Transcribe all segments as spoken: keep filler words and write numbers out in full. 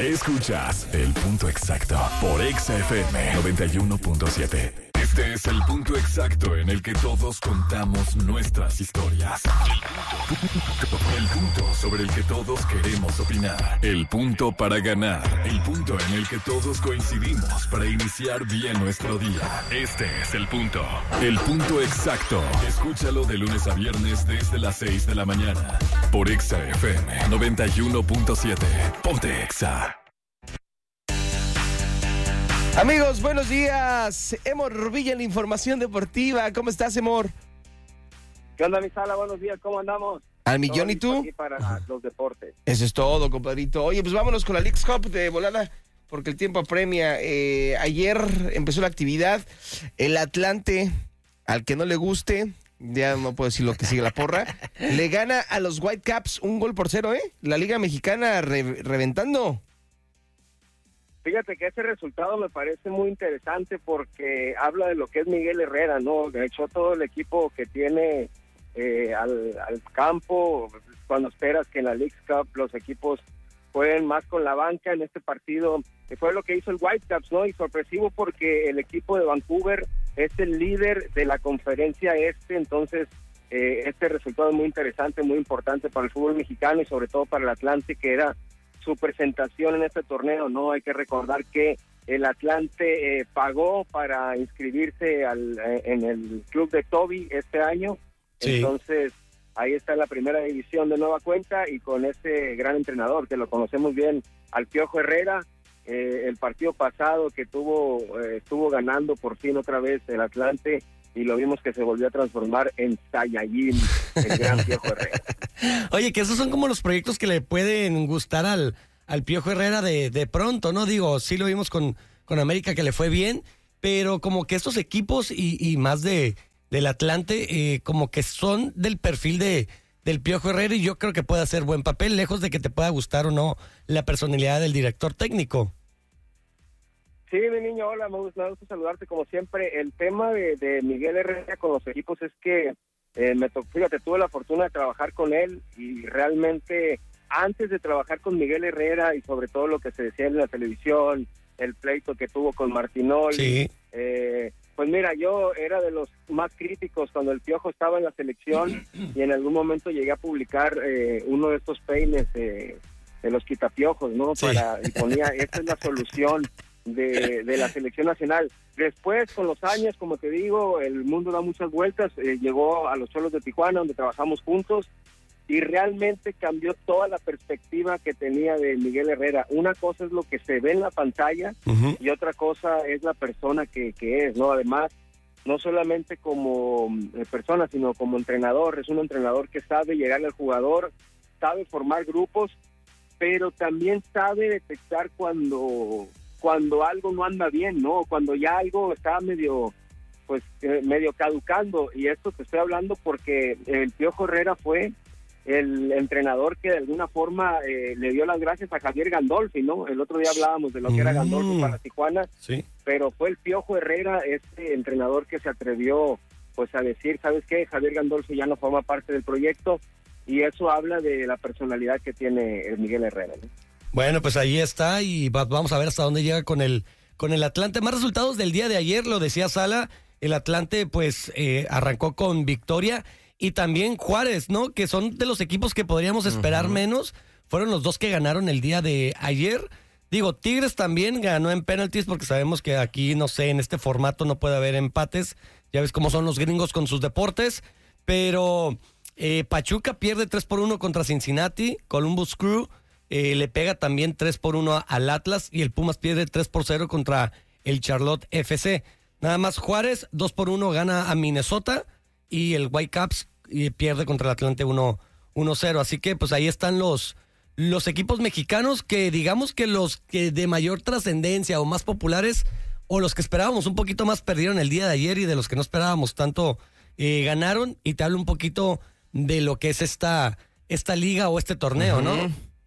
Escuchas El Punto Exacto por Exa F M noventa y uno punto siete. Este es el punto exacto en el que todos contamos nuestras historias. El punto, el punto sobre el que todos queremos opinar. El punto para ganar. El punto en el que todos coincidimos para iniciar bien nuestro día. Este es el punto. El punto exacto. Escúchalo de lunes a viernes desde las seis de la mañana. Por Exa F M noventa y uno punto siete. Ponte Exa. Amigos, buenos días. Emor Villa en la información deportiva. ¿Cómo estás, Emor? ¿Qué onda, mi Sala? Buenos días, ¿cómo andamos? Al millón, ¿y tú? Aquí para los deportes. Eso es todo, compadrito. Oye, pues vámonos con la Leagues Cup de volada, porque el tiempo apremia. Eh, ayer empezó la actividad. El Atlante, al que no le guste, ya no puedo decir lo que sigue la porra, le gana a los Whitecaps un gol por cero, ¿eh? La Liga Mexicana re- reventando. Fíjate que ese resultado me parece muy interesante porque habla de lo que es Miguel Herrera, ¿no? De hecho, todo el equipo que tiene eh, al, al campo, cuando esperas que en la Leagues Cup los equipos jueguen más con la banca, en este partido fue lo que hizo el Whitecaps, ¿no? Y sorpresivo porque el equipo de Vancouver es el líder de la conferencia este, entonces eh, este resultado es muy interesante, muy importante para el fútbol mexicano y sobre todo para el Atlante, que era su presentación en este torneo, ¿no? Hay que recordar que el Atlante eh, pagó para inscribirse al, eh, en el club de Toby este año, sí. Entonces ahí está la primera división de nueva cuenta y con este gran entrenador que lo conocemos bien, al Piojo Herrera. Eh, el partido pasado que tuvo eh, estuvo ganando por fin otra vez el Atlante y lo vimos que se volvió a transformar en Saiyajin, el gran Piojo Herrera. Oye, que esos son como los proyectos que le pueden gustar al, al Piojo Herrera de, de pronto, ¿no? Digo, sí lo vimos con, con América que le fue bien, pero como que estos equipos y, y más de del Atlante, eh, como que son del perfil de del Piojo Herrera y yo creo que puede hacer buen papel, lejos de que te pueda gustar o no la personalidad del director técnico. Sí, mi niño, hola, me gusta, me gusta saludarte como siempre. El tema de, de Miguel Herrera con los equipos es que eh, me tocó, fíjate, tuve la fortuna de trabajar con él y realmente antes de trabajar con Miguel Herrera y sobre todo lo que se decía en la televisión, el pleito que tuvo con Martinoli, sí. eh, pues mira, yo era de los más críticos cuando el Piojo estaba en la selección y en algún momento llegué a publicar eh, uno de estos peines eh, de los quitapiojos, ¿no? Sí. Para, y ponía, esta es la solución de, de la selección nacional. Después, con los años, como te digo, el mundo da muchas vueltas, eh, llegó a los Cholos de Tijuana, donde trabajamos juntos, y realmente cambió toda la perspectiva que tenía de Miguel Herrera. Una cosa es lo que se ve en la pantalla, uh-huh. y otra cosa es la persona que, que es, ¿no? Además, no solamente como eh, persona, sino como entrenador. Es un entrenador que sabe llegarle al jugador, sabe formar grupos, pero también sabe detectar cuando... cuando algo no anda bien, ¿no? Cuando ya algo está medio, pues, eh, medio caducando. Y esto te estoy hablando porque el Piojo Herrera fue el entrenador que de alguna forma eh, le dio las gracias a Javier Gandolfi, ¿no? El otro día hablábamos de lo que era Gandolfi para Tijuana, sí. Pero fue el Piojo Herrera, este entrenador que se atrevió, pues, a decir, ¿sabes qué? Javier Gandolfi ya no forma parte del proyecto, y eso habla de la personalidad que tiene el Miguel Herrera, ¿no? Bueno, pues ahí está y va, vamos a ver hasta dónde llega con el con el Atlante. Más resultados del día de ayer, lo decía Sala, el Atlante pues eh, arrancó con victoria y también Juárez, ¿no? Que son de los equipos que podríamos esperar uh-huh. menos. Fueron los dos que ganaron el día de ayer. Digo, Tigres también ganó en penaltis porque sabemos que aquí, no sé, en este formato no puede haber empates. Ya ves cómo son los gringos con sus deportes. Pero eh, Pachuca pierde tres por uno contra Cincinnati, Columbus Crew. Eh, le pega también tres por uno al Atlas y el Pumas pierde tres por cero contra el Charlotte F C. Nada más Juárez, dos por uno gana a Minnesota y el Whitecaps eh, pierde contra el Atlante uno cero. Así que pues ahí están los, los equipos mexicanos que digamos que los que de mayor trascendencia o más populares o los que esperábamos un poquito más perdieron el día de ayer y de los que no esperábamos tanto eh, ganaron. Y te hablo un poquito de lo que es esta, esta liga o este torneo, uh-huh. ¿no?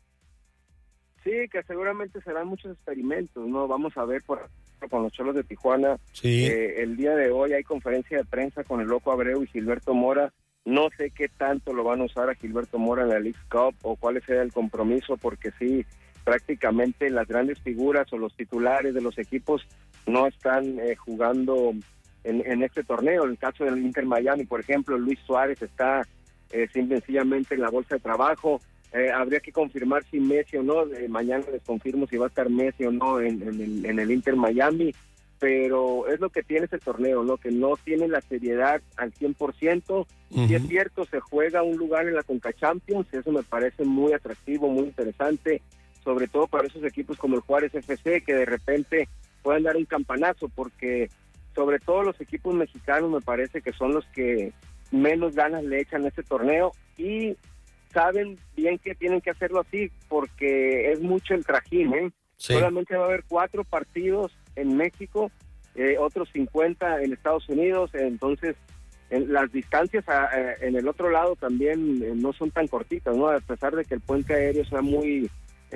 Sí, que seguramente serán muchos experimentos, ¿no? Vamos a ver por ejemplo, con los Cholos de Tijuana. Sí. Eh, el día de hoy hay conferencia de prensa con el Loco Abreu y Gilberto Mora. No sé qué tanto lo van a usar a Gilberto Mora en la Leagues Cup o cuál sea el compromiso, porque sí, prácticamente las grandes figuras o los titulares de los equipos no están eh, jugando en, en este torneo. En el caso del Inter Miami, por ejemplo, Luis Suárez está eh, simple, sencillamente en la bolsa de trabajo. Eh, habría que confirmar si Messi o no, eh, mañana les confirmo si va a estar Messi o no en, en, el, en el Inter Miami, pero es lo que tiene ese torneo, ¿no? Que no tiene la seriedad al cien por ciento. Uh-huh. Si es cierto, se juega un lugar en la Conca Champions, eso me parece muy atractivo, muy interesante, sobre todo para esos equipos como el Juárez F C, que de repente puedan dar un campanazo, porque sobre todo los equipos mexicanos me parece que son los que menos ganas le echan a este torneo, y saben bien que tienen que hacerlo así, porque es mucho el trajín, ¿eh? Sí. Solamente va a haber cuatro partidos en México, eh, otros cincuenta en Estados Unidos, entonces en las distancias a, a, en el otro lado también eh, no son tan cortitas, ¿no? A pesar de que el puente aéreo sea muy,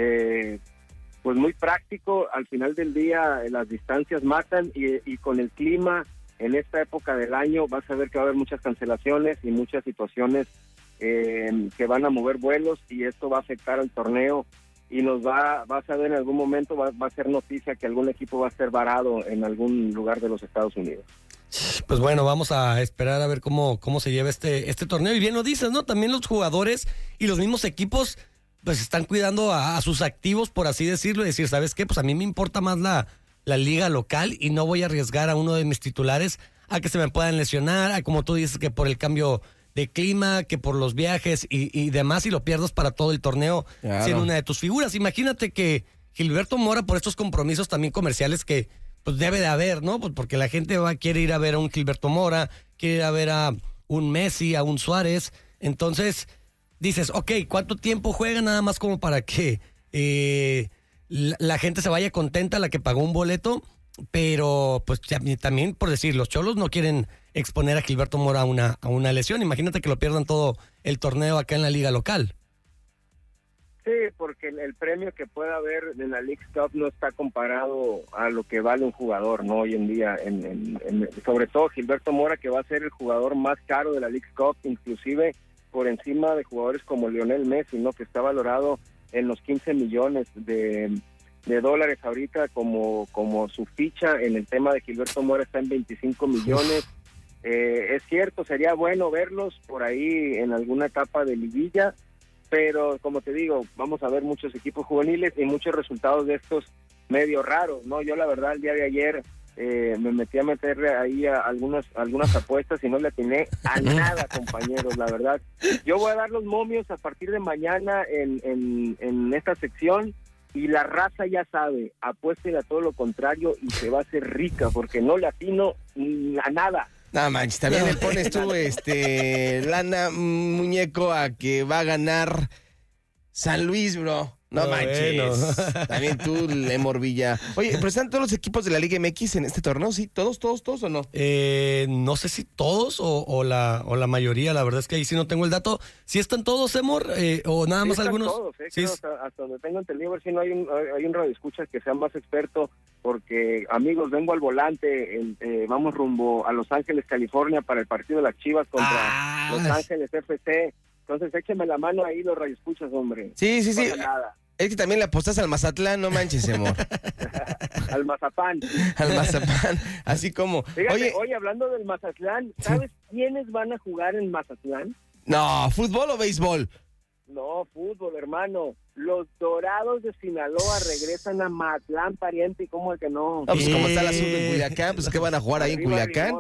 eh, pues muy práctico, al final del día eh, las distancias matan, y, y con el clima en esta época del año vas a ver que va a haber muchas cancelaciones y muchas situaciones Eh, que van a mover vuelos, y esto va a afectar al torneo, y nos va, vas a ver en algún momento, va, va a ser noticia que algún equipo va a ser varado en algún lugar de los Estados Unidos. Pues bueno, vamos a esperar a ver cómo, cómo se lleva este, este torneo, y bien lo dices, ¿no? También los jugadores y los mismos equipos pues están cuidando a, a sus activos, por así decirlo, y decir, ¿sabes qué? Pues a mí me importa más la, la liga local, y no voy a arriesgar a uno de mis titulares a que se me puedan lesionar, a como tú dices, que por el cambio de clima, que por los viajes y, y demás, y lo pierdas para todo el torneo, claro, siendo una de tus figuras. Imagínate que Gilberto Mora, por estos compromisos también comerciales que pues debe de haber, ¿no? Pues porque la gente va quiere ir a ver a un Gilberto Mora, quiere ir a ver a un Messi, a un Suárez. Entonces dices, ok, ¿cuánto tiempo juega nada más como para que eh, la, la gente se vaya contenta, la que pagó un boleto? Pero pues también, por decir, los Cholos no quieren exponer a Gilberto Mora a una, a una lesión. Imagínate que lo pierdan todo el torneo acá en la liga local. Sí, porque el, el premio que pueda haber en la Leagues Cup no está comparado a lo que vale un jugador, ¿no? Hoy en día, en, en, en, sobre todo Gilberto Mora, que va a ser el jugador más caro de la Leagues Cup, inclusive por encima de jugadores como Lionel Messi, ¿no? Que está valorado en los quince millones de... de dólares ahorita, como como su ficha en el tema de Gilberto Mora está en veinticinco millones. Eh, es cierto, sería bueno verlos por ahí en alguna etapa de liguilla, pero como te digo, vamos a ver muchos equipos juveniles y muchos resultados de estos medio raros, ¿no? Yo la verdad el día de ayer eh, me metí a meterle ahí a algunas algunas apuestas y no le atiné a nada, compañeros, la verdad. Yo voy a dar los momios a partir de mañana en, en, en esta sección, y la raza ya sabe, apuesten a todo lo contrario y se va a hacer rica, porque no le atino a nada. No manches, también le pones tú, este, lana, muñeco, a que va a ganar San Luis, bro. No, no manches. Bueno. También tú, Lemor Villa. Oye, ¿pero están todos los equipos de la Liga M X en este torneo? ¿Sí? ¿Todos, todos, todos o no? Eh, no sé si todos o, o, la, o la mayoría. La verdad es que ahí sí no tengo el dato. ¿Sí están todos, Emor? Eh, ¿O nada sí más están algunos? Todos, eh, sí, hasta, hasta donde tengo entendido, a ver si no hay un, hay un radioescucha que sea más experto, porque, amigos, vengo al volante, en, eh, vamos rumbo a Los Ángeles, California, para el partido de las Chivas contra ah. Los Ángeles F C. Entonces, écheme la mano ahí los radioescuchas, hombre. Sí, sí, no sí. Nada. Es que también le apostas al Mazatlán, no manches, amor. Al Mazapán. Al Mazapán, así como... Fíjate, oye, oye, hablando del Mazatlán, ¿sabes sí. quiénes van a jugar en Mazatlán? No, ¿fútbol o béisbol? No, fútbol, hermano. Los Dorados de Sinaloa regresan a Mazatlán, pariente, y cómo es que no. No, pues como está el asunto en Culiacán, pues ¿qué van a jugar ahí en Culiacán?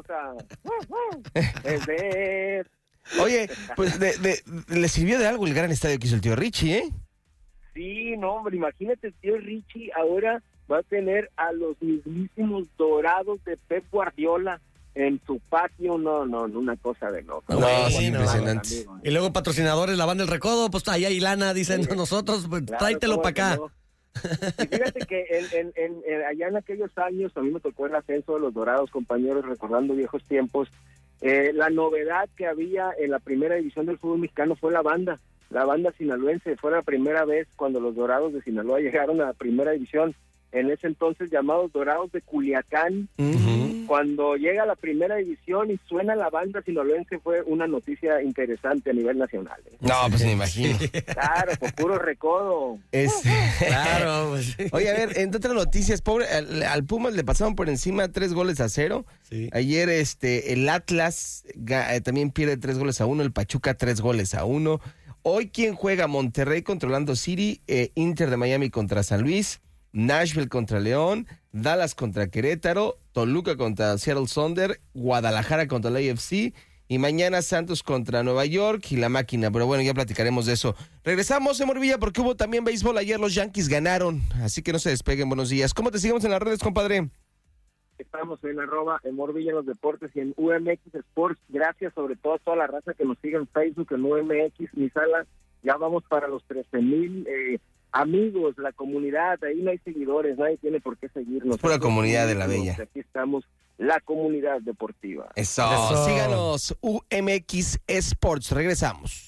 Es de... Oye, pues de, de, le sirvió de algo el gran estadio que hizo el tío Richie, ¿eh? Sí, no, hombre, imagínate, el tío Richie ahora va a tener a los mismísimos Dorados de Pep Guardiola en su patio. No, no, una cosa de loco. No, no sí, impresionante. amigo, y luego patrocinadores, la banda del Recodo, pues ahí hay lana, dicen sí, nosotros, pues, claro, tráetelo para acá. No. Y fíjate que en, en, en, en, allá en aquellos años, a mí me tocó el ascenso de los Dorados, compañeros, recordando viejos tiempos. Eh, la novedad que había en la primera división del fútbol mexicano fue la banda. La banda sinaloense. Fue la primera vez cuando los Dorados de Sinaloa llegaron a la primera división, en ese entonces llamados Dorados de Culiacán. Uh-huh. cuando llega a la primera división y suena la banda sinaloense fue una noticia interesante a nivel nacional. ¿eh? No, pues me imagino. Claro, por puro recodo. Es... Claro, pues. Oye, a ver, entre otras noticias, pobre, al, al Pumas le pasaron por encima tres goles a cero. Sí. Ayer este el Atlas ga, eh, también pierde tres goles a uno, el Pachuca tres goles a uno. Hoy, ¿quién juega? Monterrey contra Orlando City, eh, Inter de Miami contra San Luis, Nashville contra León, Dallas contra Querétaro, Toluca contra Seattle Sonder, Guadalajara contra la A F C y mañana Santos contra Nueva York y la máquina. Pero bueno, ya platicaremos de eso. Regresamos, Emor Villa, porque hubo también béisbol. Ayer los Yankees ganaron, así que no se despeguen. Buenos días. ¿Cómo te seguimos en las redes, compadre? Estamos en arroba Emor Villa en los deportes y en U M X Sports. Gracias sobre todo a toda la raza que nos sigue en Facebook, en U M X, mi sala. Ya vamos para los trece mil eh, amigos, la comunidad. Ahí no hay seguidores, nadie tiene por qué seguirnos. Es pura comunidad de la Bella. Aquí estamos, la comunidad deportiva. Eso. Eso. Síganos, U M X Sports. Regresamos.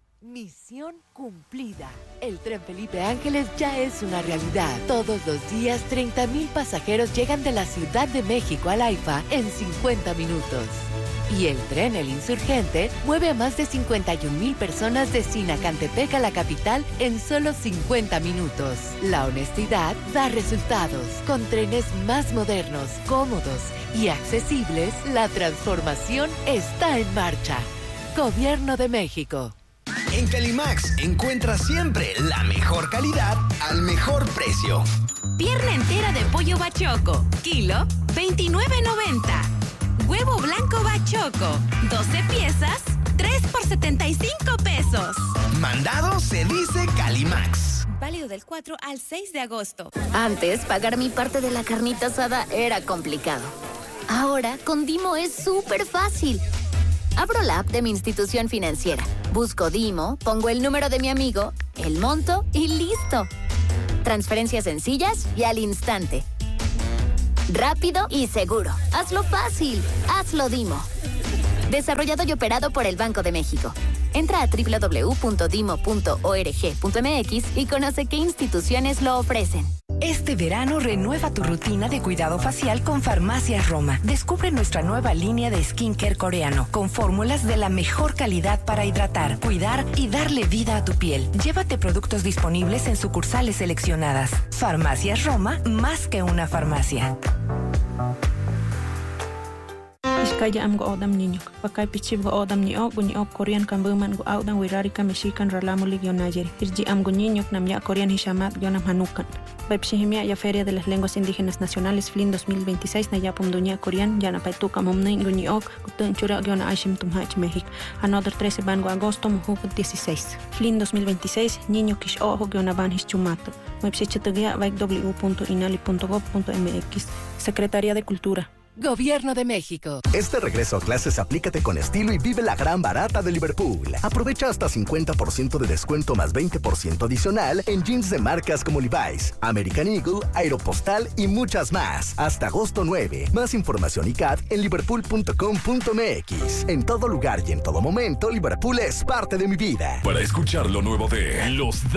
Misión cumplida. El tren Felipe Ángeles ya es una realidad. Todos los días, treinta mil pasajeros llegan de la Ciudad de México al AIFA en cincuenta minutos. Y el tren El Insurgente mueve a más de cincuenta y un mil personas de Sinacantepec a la capital en solo cincuenta minutos. La honestidad da resultados. Con trenes más modernos, cómodos y accesibles, la transformación está en marcha. Gobierno de México. En Calimax encuentras siempre la mejor calidad al mejor precio. Pierna entera de pollo bachoco, kilo veintinueve noventa. Huevo blanco bachoco, doce piezas, tres por setenta y cinco pesos. Mandado se dice Calimax. Válido del cuatro al seis de agosto. Antes, pagar mi parte de la carnita asada era complicado. Ahora, con Dimo es súper fácil. Abro la app de mi institución financiera, busco Dimo, pongo el número de mi amigo, el monto y listo. Transferencias sencillas y al instante. Rápido y seguro. Hazlo fácil. Hazlo Dimo. Desarrollado y operado por el Banco de México. Entra a doble u doble u doble u punto dimo punto org punto m x y conoce qué instituciones lo ofrecen. Este verano renueva tu rutina de cuidado facial con Farmacias Roma. Descubre nuestra nueva línea de skincare coreano con fórmulas de la mejor calidad para hidratar, cuidar y darle vida a tu piel. Llévate productos disponibles en sucursales seleccionadas. Farmacias Roma, más que una farmacia. Iskaya am go odam niño. Pakai pichib go odam ni ok bunyi ok Korean kan buman go audan wirari ka mexican ralamu ligio Nayeri. Irji am go niño nam ya Korean hishamat gionam hanukan. Baipshihimia ya Feria de las Lenguas Indígenas Nacionales Flin dos mil veintiséis na ya pumdunya Korean ya na paituka momnei bunyi ok gutun chura giona aishim tumhach México. Another trece ban go agosto muhuk dieciséis. Flin dos mil veintiséis niño kish ojo giona ban hischumato. Baipshichitugia baik w punto inali punto gob punto m x. Secretaría de Cultura. Gobierno de México. Este regreso a clases aplícate con estilo y vive la gran barata de Liverpool. Aprovecha hasta cincuenta por ciento de descuento más veinte por ciento adicional en jeans de marcas como Levi's, American Eagle, Aeropostal y muchas más. Hasta agosto nueve. Más información y C A T en liverpool punto com punto m x. En todo lugar y en todo momento, Liverpool es parte de mi vida. Para escuchar lo nuevo de Los